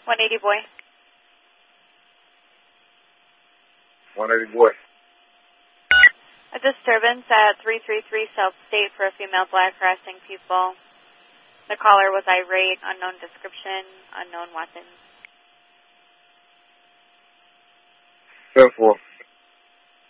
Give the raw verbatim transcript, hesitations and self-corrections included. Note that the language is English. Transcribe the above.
one eighty boy. one eighty boy. A disturbance at three three three South State for a female black harassing people. The caller was irate, unknown description, unknown weapons. ten four.